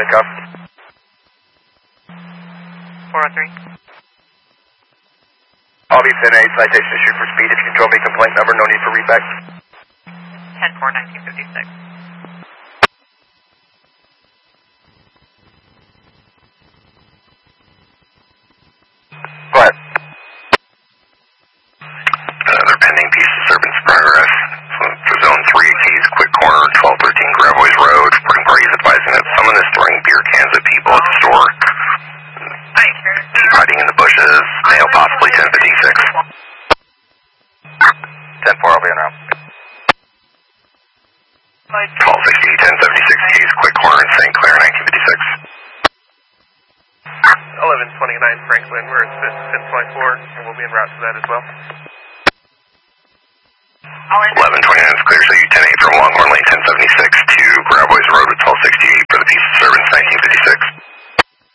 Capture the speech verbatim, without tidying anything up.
Pick up. four oh three. I'll be ten eight, citation issue for speed. If you control me, complaint number, no need for readback. ten four nineteen fifty-six. Go ahead. Another pending piece of disturbance progress. So for zone three, Keys, quick corner, twelve thirteen Gravois Road. Reporting parties advising that someone is throwing beer cans at people at the store. Keep hiding in the bushes. Male, possibly ten fifty-six. ten four, I'll be on route. twelve sixty, ten seventy-six Keys, quick corner in Saint Clair, nineteen fifty-six. eleven twenty-nine Franklin, we're at ten twenty-four, and we'll be en route to that as well. eleven twenty-nine is clear, so you ten eight from Longhorn Lane, ten seventy-six to Gravois Road with twelve sixty-eight for the piece of disturbance, nineteen fifty-six.